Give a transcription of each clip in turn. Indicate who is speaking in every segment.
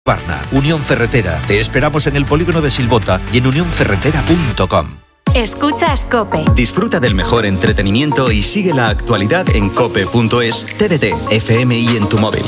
Speaker 1: Barna, Unión Ferretera. Te esperamos en el polígono de Silbota y en unionferretera.com.
Speaker 2: Escuchas COPE.
Speaker 3: Disfruta del mejor entretenimiento y sigue la actualidad en cope.es, TDT, FM y en tu móvil.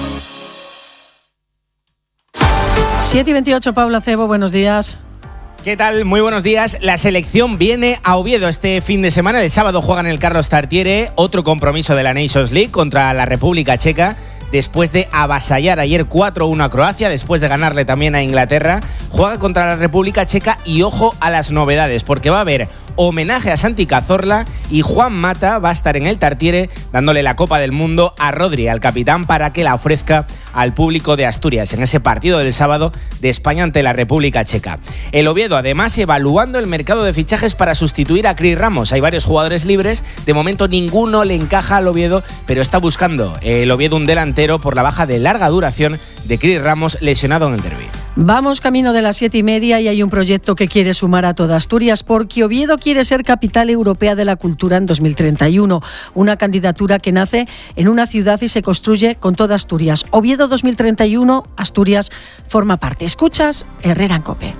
Speaker 4: 7:28, Paula Cebo, buenos días.
Speaker 5: ¿Qué tal? Muy buenos días. La selección viene a Oviedo este fin de semana. El sábado juegan el Carlos Tartiere, otro compromiso de la Nations League contra la República Checa. Después de avasallar ayer 4-1 a Croacia, después de ganarle también a Inglaterra, juega contra la República Checa y ojo a las novedades, porque va a haber homenaje a Santi Cazorla y Juan Mata va a estar en el Tartiere dándole la Copa del Mundo a Rodri, al capitán, para que la ofrezca al público de Asturias en ese partido del sábado de España ante la República Checa. El Oviedo, además, evaluando el mercado de fichajes para sustituir a Cris Ramos. Hay varios jugadores libres, de momento ninguno le encaja al Oviedo, pero está buscando el Oviedo un delantero por la baja de larga duración de Cris Ramos, lesionado en el derbi.
Speaker 4: Vamos camino de las 7:30 y hay un proyecto que quiere sumar a toda Asturias, porque Oviedo quiere ser capital europea de la cultura en 2031. Una candidatura que nace en una ciudad y se construye con toda Asturias. Oviedo 2031, Asturias forma parte. Escuchas Herrera en COPE.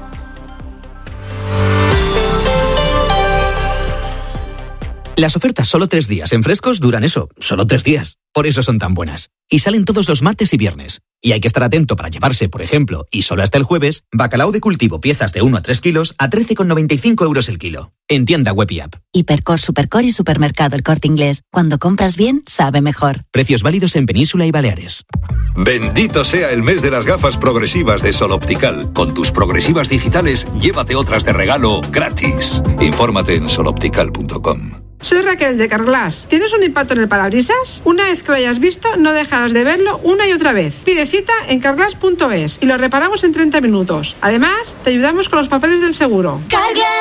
Speaker 6: Las ofertas solo 3 días en Frescos duran eso, solo 3 días. Por eso son tan buenas. Y salen todos los martes y viernes. Y hay que estar atento para llevarse, por ejemplo, y solo hasta el jueves, bacalao de cultivo piezas de 1 a 3 kilos a 13,95 € el kilo. En tienda web y app.
Speaker 7: Hipercor, Supercor y Supermercado El Corte Inglés. Cuando compras bien, sabe mejor.
Speaker 6: Precios válidos en Península y Baleares.
Speaker 8: Bendito sea el mes de las gafas progresivas de Sol Optical. Con tus progresivas digitales, llévate otras de regalo gratis. Infórmate en soloptical.com.
Speaker 9: Soy Raquel de Carglass. ¿Tienes un impacto en el parabrisas? Una vez que lo hayas visto, no dejarás de verlo una y otra vez. Pide cita en carglass.es y lo reparamos en 30 minutos. Además, te ayudamos con los papeles del seguro.
Speaker 2: Carglass